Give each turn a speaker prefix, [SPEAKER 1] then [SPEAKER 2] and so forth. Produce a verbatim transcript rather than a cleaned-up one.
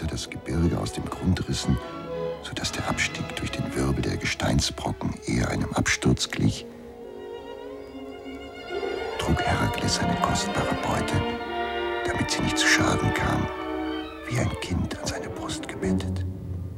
[SPEAKER 1] unter das Gebirge aus dem Grund rissen, so dass der Abstieg durch den Wirbel der Gesteinsbrocken eher einem Absturz glich, trug Herakles seine kostbare Beute, damit sie nicht zu Schaden kam, wie ein Kind an seine Brust gebettet.